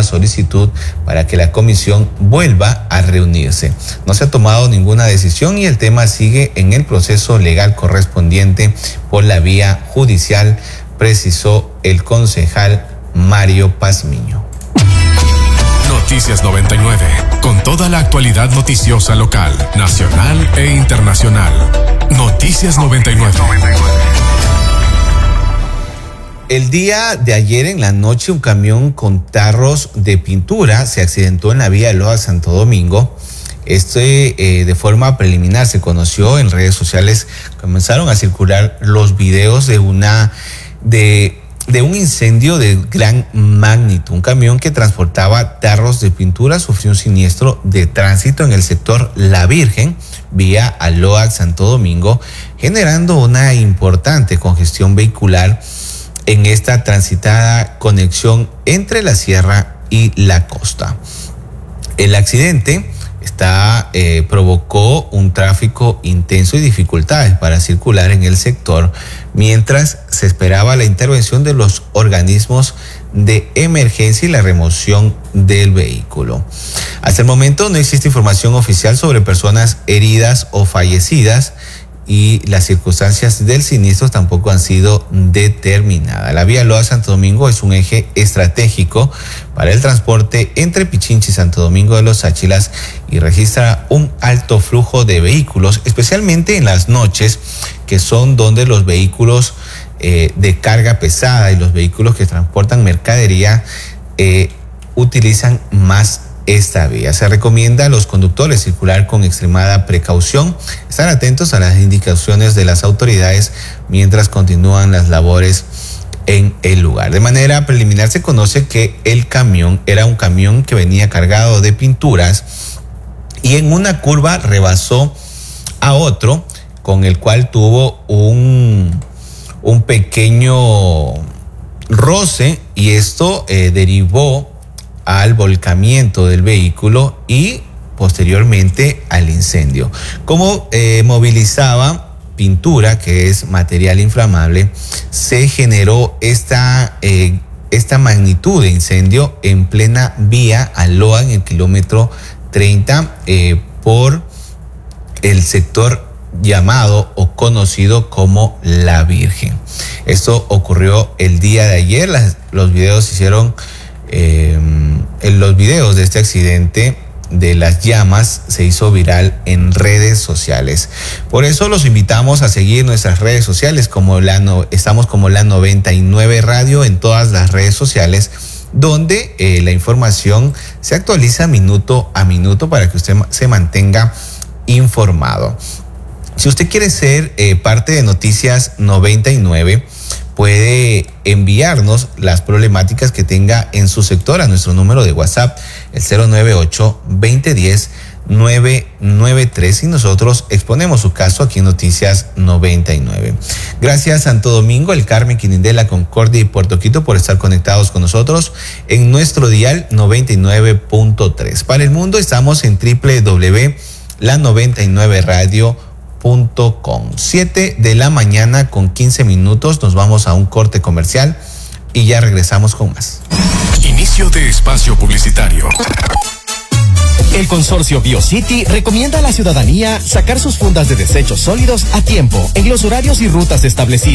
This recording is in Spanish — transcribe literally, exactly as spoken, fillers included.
nueva solicitud para que la comisión vuelva a reunirse. No se ha tomado ninguna decisión y el tema sigue en el proceso legal correspondiente por la vía judicial, precisó el concejal Mario Pazmiño. Noticias noventa y nueve, con toda la actualidad noticiosa local, nacional e internacional. Noticias noventa y nueve. El día de ayer en la noche un camión con tarros de pintura se accidentó en la vía de Loa Santo Domingo. Este eh, de forma preliminar se conoció en redes sociales, comenzaron a circular los videos de una de de un incendio de gran magnitud. Un camión que transportaba tarros de pintura sufrió un siniestro de tránsito en el sector La Virgen, vía Aloac Santo Domingo, generando una importante congestión vehicular en esta transitada conexión entre la sierra y la costa. El accidente Está, eh, provocó un tráfico intenso y dificultades para circular en el sector, mientras se esperaba la intervención de los organismos de emergencia y la remoción del vehículo. Hasta el momento no existe información oficial sobre personas heridas o fallecidas y las circunstancias del siniestro tampoco han sido determinadas. La vía Loa Santo Domingo es un eje estratégico para el transporte entre Pichincha y Santo Domingo de los Áchilas y registra un alto flujo de vehículos, especialmente en las noches, que son donde los vehículos eh, de carga pesada y los vehículos que transportan mercadería eh, utilizan más esta vía. Se recomienda a los conductores circular con extremada precaución, estar atentos a las indicaciones de las autoridades mientras continúan las labores en el lugar. De manera preliminar se conoce que el camión era un camión que venía cargado de pinturas y en una curva rebasó a otro, con el cual tuvo un, un pequeño roce, y esto eh, derivó al volcamiento del vehículo y posteriormente al incendio. Como eh, movilizaba pintura, que es material inflamable, se generó esta, eh, esta magnitud de incendio en plena vía Aloa, en el kilómetro treinta, eh, por el sector llamado o conocido como La Virgen. Esto ocurrió el día de ayer. Las, los videos se hicieron Eh, en los videos de este accidente de las llamas se hizo viral en redes sociales. Por eso los invitamos a seguir nuestras redes sociales, como la no, estamos como la noventa y nueve Radio en todas las redes sociales, donde eh, la información se actualiza minuto a minuto para que usted se mantenga informado. Si usted quiere ser eh, parte de Noticias noventa y nueve, puede enviarnos las problemáticas que tenga en su sector a nuestro número de WhatsApp, el cero nueve ocho, veinte diez, nueve nueve tres, y nosotros exponemos su caso aquí en Noticias noventa y nueve. Gracias Santo Domingo, El Carmen, Quinindé, Concordia y Puerto Quito por estar conectados con nosotros en nuestro dial noventa y nueve punto tres. Para el mundo estamos en doble u doble u doble u punto la noventa y nueve radio punto com. siete de la mañana con quince minutos. Nos vamos a un corte comercial y ya regresamos con más. Inicio de espacio publicitario. El consorcio BioCity recomienda a la ciudadanía sacar sus fundas de desechos sólidos a tiempo en los horarios y rutas establecidos.